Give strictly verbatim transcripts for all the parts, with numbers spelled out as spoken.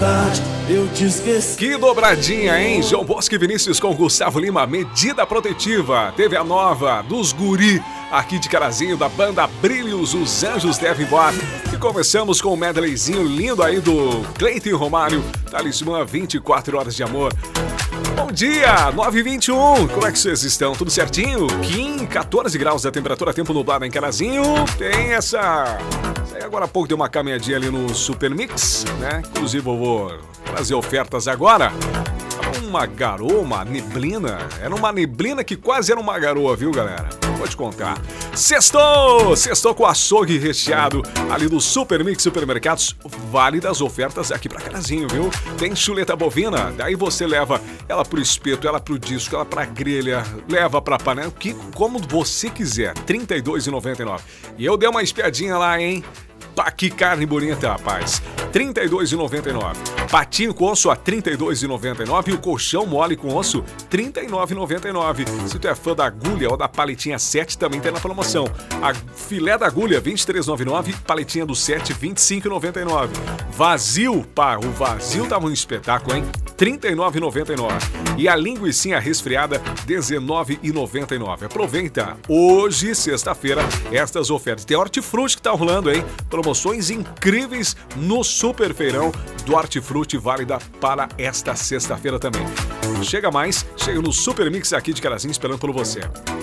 Eu te esqueci. Que dobradinha, hein? João Bosco e Vinícius com Gustavo Lima, Medida Protetiva. Teve a nova dos guri aqui de Carazinho, da banda Brilhos, Os Anjos Devem Voar. E começamos com um medleyzinho lindo aí do Cleiton Romário, Talismã, vinte e quatro horas de amor. Bom dia, nove e vinte e um, como é que vocês estão? Tudo certinho? Kim, quatorze graus da temperatura, tempo nublado em Carazinho. Tem essa... Agora há pouco deu uma caminhadinha ali no Super Mix, né? Inclusive eu vou trazer ofertas agora. Uma garoa, uma neblina. Era uma neblina que quase era uma garoa, viu, galera? Vou te contar. Sextou! Sextou com açougue recheado ali do Super Mix Supermercados. Válidas ofertas aqui pra Carazinho, viu? Tem chuleta bovina, daí você leva ela pro espeto, ela pro disco, ela pra grelha, leva pra panela, que, como você quiser. trinta e dois reais e noventa e nove centavos. E eu dei uma espiadinha lá, hein? Pá, que carne bonita, rapaz. trinta e dois reais e noventa e nove centavos. Patinho com osso a trinta e dois reais e noventa e nove centavos. E o colchão mole com osso, trinta e nove reais e noventa e nove centavos. Se tu é fã da agulha ou da paletinha sete, também tem na promoção. A filé da agulha, vinte e três reais e noventa e nove centavos. Paletinha do sete, vinte e cinco reais e noventa e nove centavos. Vazio, pá, o vazio tava um espetáculo, hein? trinta e nove reais e noventa e nove centavos. E a linguicinha resfriada, dezenove reais e noventa e nove centavos. Aproveita, hoje, sexta-feira, estas ofertas. Tem hortifruti que tá rolando, hein? Promoções incríveis no Super Feirão do Hortifruti, válida para esta sexta-feira também. Chega mais, chega no Super Mix aqui de Carazinho esperando por você.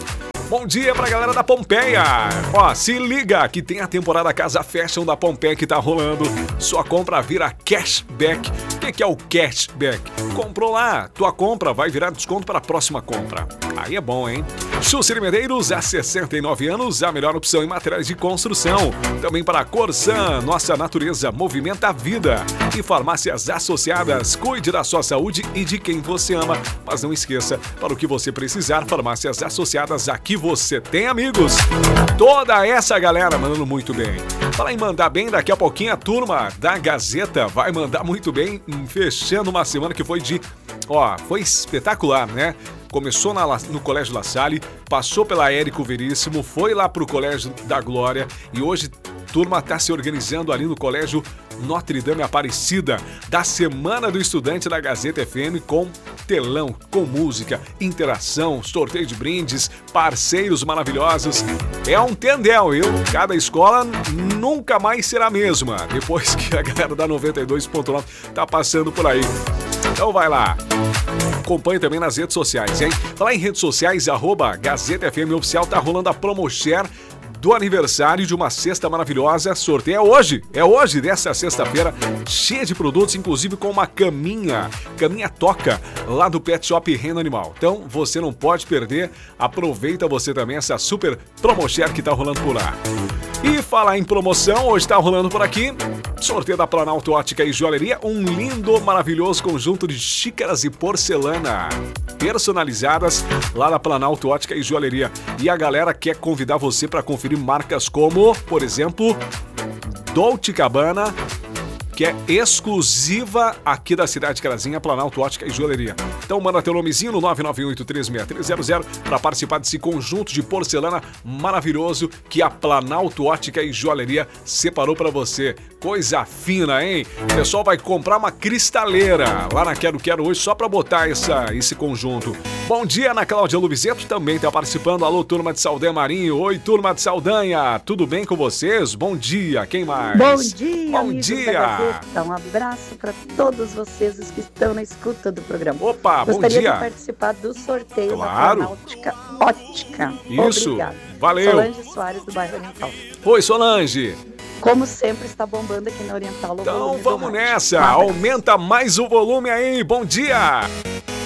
Bom dia pra galera da Pompeia. Ó, se liga que tem a temporada Casa Fashion da Pompeia que tá rolando. Sua compra vira cashback. O que, que é o cashback? Comprou lá, tua compra vai virar desconto para a próxima compra. Aí é bom, hein? Chuceri Medeiros, há sessenta e nove anos, a melhor opção em materiais de construção. Também para a Corsan, nossa natureza movimenta a vida. E farmácias associadas, cuide da sua saúde e de quem você ama. Mas não esqueça, para o que você precisar, farmácias associadas, aqui você tem amigos. Toda essa galera mandando muito bem. Fala em mandar bem, daqui a pouquinho a turma da Gazeta vai mandar muito bem, fechando uma semana que foi de... Ó, foi espetacular, né? Começou na, no Colégio La Salle, passou pela Érico Veríssimo, foi lá pro Colégio da Glória e hoje a turma tá se organizando ali no Colégio Notre Dame Aparecida, da Semana do Estudante da Gazeta F M, com telão, com música, interação, sorteio de brindes, parceiros maravilhosos. É um tendel, viu? Cada escola nunca mais será a mesma, depois que a galera da noventa e dois ponto nove tá passando por aí. Então vai lá. Acompanhe também nas redes sociais, hein? Falar em redes sociais, arroba Gazeta F M Oficial, tá rolando a Promoshare do aniversário de uma cesta maravilhosa. Sorteio é hoje, é hoje, dessa sexta-feira, cheia de produtos, inclusive com uma caminha, caminha toca, lá do Pet Shop Reino Animal. Então, você não pode perder, aproveita você também essa super Promoshare que tá rolando por lá. E falar em promoção, hoje tá rolando por aqui, sorteio da Planalto Ótica e Joalheria, um lindo, maravilhoso conjunto de xícaras e porcelana personalizadas lá na Planalto Ótica e Joalheria. E a galera quer convidar você para conferir marcas como, por exemplo, Dolce Gabbana, que é exclusiva aqui da cidade de Carazinho, Planalto Ótica e Joalheria. Então manda teu nomezinho no nove nove oito três seis três zero zero para participar desse conjunto de porcelana maravilhoso que a Planalto Ótica e Joalheria separou para você. Coisa fina, hein? O pessoal vai comprar uma cristaleira lá na Quero Quero hoje só para botar essa, esse conjunto. Bom dia, Ana Cláudia Lubizeto também está participando. Alô, turma de Saldanha Marinho. Oi, turma de Saldanha. Tudo bem com vocês? Bom dia. Quem mais? Bom dia, Bom dia. Um abraço para todos vocês os que estão na escuta do programa. Opa, Gostaria bom dia. de participar do sorteio Claro. da Planalto Ótica. Isso, Obrigada. valeu. Solange Soares, do bairro Oriental. Oi, Solange. Como sempre, está bombando aqui na Oriental. O Então volume do vamos rádio. nessa. Um abraço. Aumenta mais o volume aí. Bom dia.